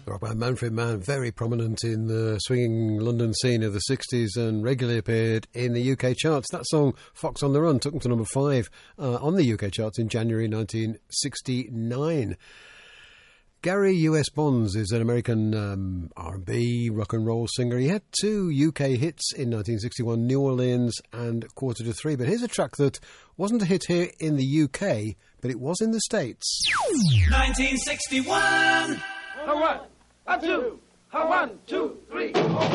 Rock band Manfred Mann, very prominent in the swinging London scene of the 60s and regularly appeared in the UK charts. That song, Fox on the Run, took them to number 5 on the UK charts in January 1969. Gary U.S. Bonds is an American R&B rock and roll singer. He had 2 UK hits in 1961, New Orleans and Quarter to Three. But here's a track that wasn't a hit here in the UK, but it was in the States. 1961! A 1, a 2, a 1, 2, 3, 4.